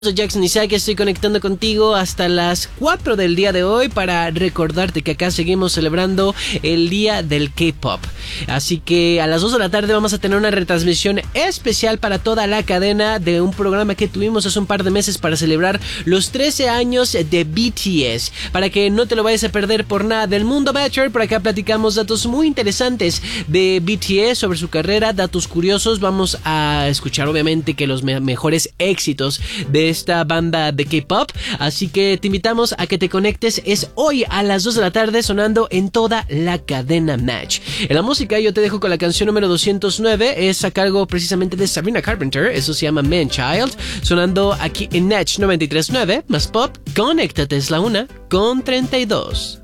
Soy Jackson Isaac, estoy conectando contigo hasta las 4 del día de hoy para recordarte que acá seguimos celebrando el día del K-Pop. Así que a las 2 de la tarde vamos a tener una retransmisión especial para toda la cadena de un programa que tuvimos hace un par de meses para celebrar los 13 años de BTS. Para que no te lo vayas a perder por nada del mundo Bachelor, por acá platicamos datos muy interesantes de BTS sobre su carrera, datos curiosos. Vamos a escuchar obviamente que los mejores éxitos de esta banda de K-Pop, así que te invitamos a que te conectes. Es hoy a las 2 de la tarde sonando en toda la cadena Match. En la música yo te dejo con la canción número 209, es a cargo precisamente de Sabrina Carpenter, eso se llama Man Child, sonando aquí en Match 93.9, más pop. Conéctate, es la 1:32.